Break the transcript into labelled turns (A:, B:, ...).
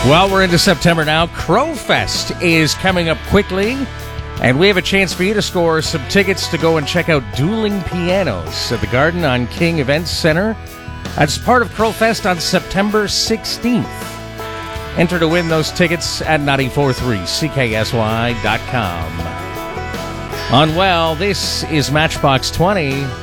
A: Well, we're into September now. Crowfest is coming up quickly, and we have a chance for you to score some tickets to go and check out Dueling Pianos at the Garden on King Events Center. That's part of Crowfest on September 16th. Enter to win those tickets at 943CKSY.com. On Well, this is Matchbox 20.